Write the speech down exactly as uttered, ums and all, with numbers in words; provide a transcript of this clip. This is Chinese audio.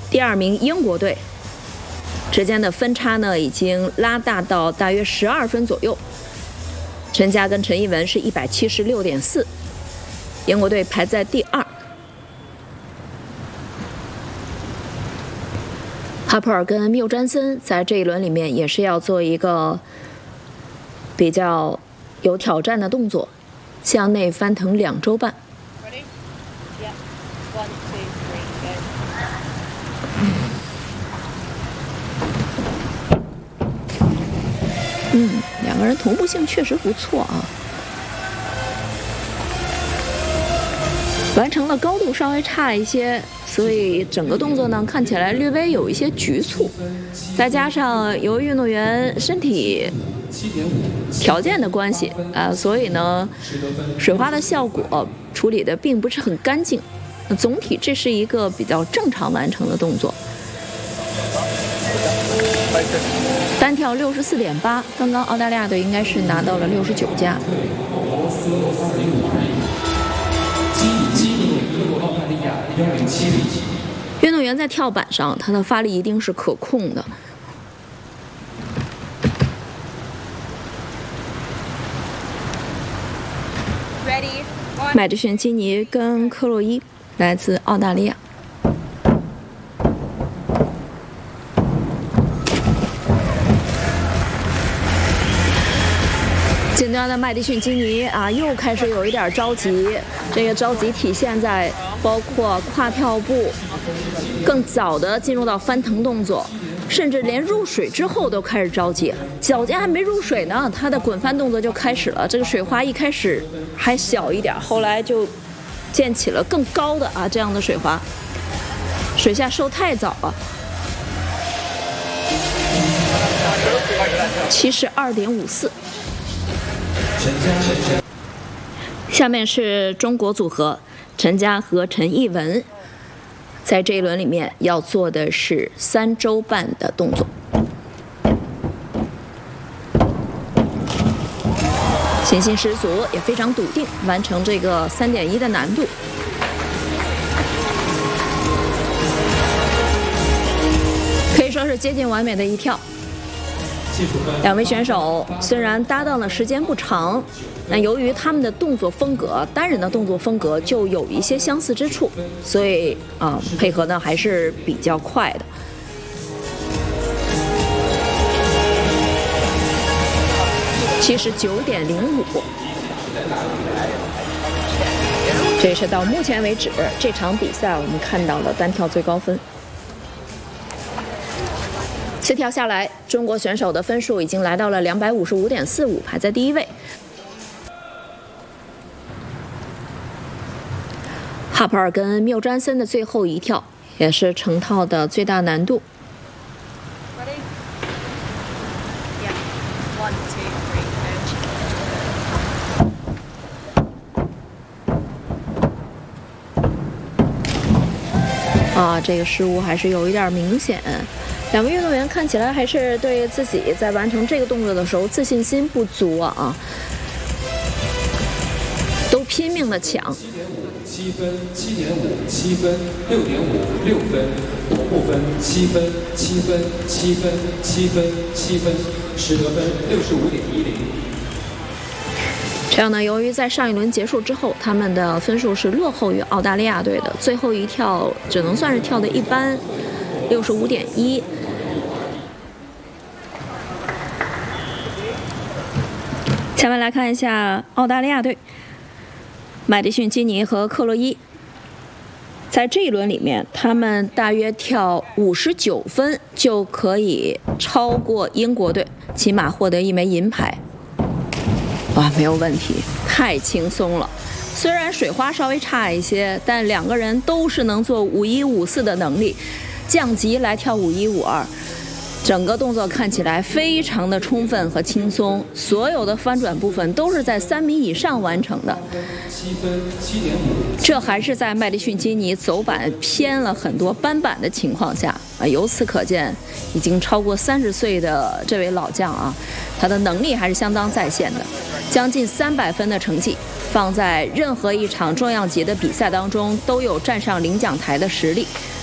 第二名英国队之间的分差呢，已经拉大到大约十二分左右。陈佳跟陈艺文是一百七十六点四，英国队排在第二。哈珀尔跟缪詹森在这一轮里面也是要做一个比较有挑战的动作，向内翻腾两周半。嗯，两个人同步性确实不错啊，完成的高度稍微差一些，所以整个动作呢看起来略微有一些局促，再加上由于运动员身体条件的关系啊、呃，所以呢水花的效果处理的并不是很干净，总体这是一个比较正常完成的动作。单跳六十四点八，刚刚澳大利亚队应该是拿到了六十九加。运动员在跳板上，他的发力一定是可控的。麦迪逊基尼跟克洛伊来自澳大利亚。紧张的麦迪逊基尼啊，又开始有一点着急。这个着急体现在包括跨跳步更早的进入到翻腾动作，甚至连入水之后都开始着急，脚尖还没入水呢，他的滚翻动作就开始了。这个水花一开始还小一点，后来就溅起了更高的啊这样的水花，水下收太早了。七十二点五四。下面是中国组合陈佳和陈艺文，在这一轮里面要做的是三周半的动作，信心十足，也非常笃定完成这个三点一的难度。可以说是接近完美的一跳。两位选手虽然搭档的时间不长，那由于他们的动作风格，单人的动作风格就有一些相似之处，所以啊、呃，配合呢还是比较快的。七十九点零五，这是到目前为止这场比赛我们看到的单跳最高分。四跳下来，中国选手的分数已经来到了两百五十五点四五，排在第一位。哈珀尔跟缪詹森的最后一跳也是成套的最大难度。啊，这个失误还是有一点明显。两个运动员看起来还是对自己在完成这个动作的时候自信心不足啊，都拼命的抢。 七分，七点五，七分，六点五，六分，同步分七分，七分，七分，七分，七分，实得分六十五点一零。 这样呢，由于在上一轮结束之后，他们的分数是落后于澳大利亚队的，最后一跳只能算是跳的一般，六十五点一。下面来看一下澳大利亚队，麦迪逊基尼和克洛伊，在这一轮里面，他们大约跳五十九分就可以超过英国队，起码获得一枚银牌。哇，没有问题，太轻松了。虽然水花稍微差一些，但两个人都是能做五一五四的能力，降级来跳五一五二。整个动作看起来非常的充分和轻松，所有的翻转部分都是在三米以上完成的。这还是在麦迪逊基尼走板偏了很多扳板的情况下啊，由此可见，已经超过三十岁的这位老将啊，他的能力还是相当在线的。将近三百分的成绩，放在任何一场重量级的比赛当中，都有站上领奖台的实力。